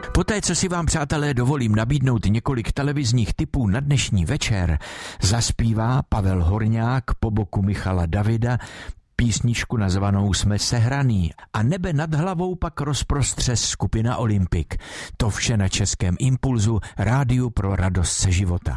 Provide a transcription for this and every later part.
Poté, co si vám, přátelé, dovolím nabídnout několik televizních tipů na dnešní večer, zaspívá Pavel Horňák po boku Michala Davida písničku nazvanou Jsme sehraný a nebe nad hlavou pak rozprostře skupina Olympik. To vše na Českém Impulzu, rádiu pro radost ze života.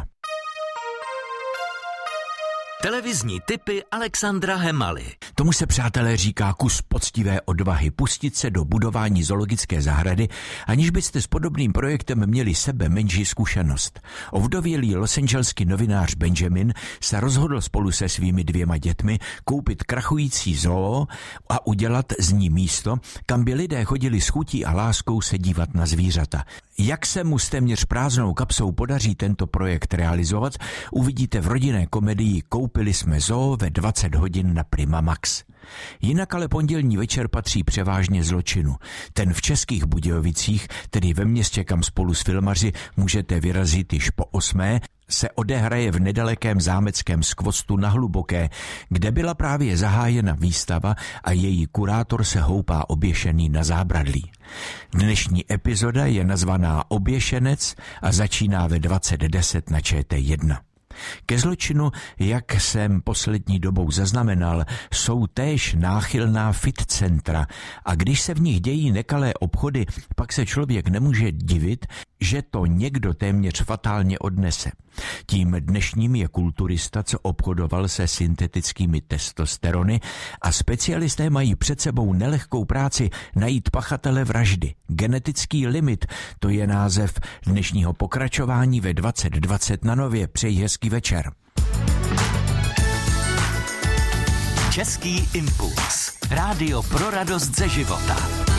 Televizní tipy Alexandra Hemaly. Tomu se, přátelé, říká kus poctivé odvahy pustit se do budování zoologické zahrady, aniž byste s podobným projektem měli sebe menší zkušenost. Ovdovělý losangelský novinář Benjamin se rozhodl spolu se svými 2 dětmi koupit krachující zoo a udělat z ní místo, kam by lidé chodili s chutí a láskou se dívat na zvířata. Jak se mu s téměř prázdnou kapsou podaří tento projekt realizovat, uvidíte v rodinné komedii Koupili jsme zoo ve 20 hodin na Prima Max. Jinak ale pondělní večer patří převážně zločinu. Ten v Českých Budějovicích, tedy ve městě, kam spolu s filmaři můžete vyrazit již po 8., se odehraje v nedalekém zámeckém Skvostu na Hluboké, kde byla právě zahájena výstava a její kurátor se houpá oběšený na zábradlí. Dnešní epizoda je nazvaná Oběšenec a začíná ve 20:10 na ČT1. Ke zločinu, jak jsem poslední dobou zaznamenal, jsou též náchylná fitcentra a když se v nich dějí nekalé obchody, pak se člověk nemůže divit, že to někdo téměř fatálně odnese. Tím dnešním je kulturista, co obchodoval se syntetickými testosterony a specialisté mají před sebou nelehkou práci najít pachatele vraždy. Genetický limit, to je název dnešního pokračování ve 20:20 na Nově. Přeji hezký večer. Český impuls. Rádio pro radost ze života.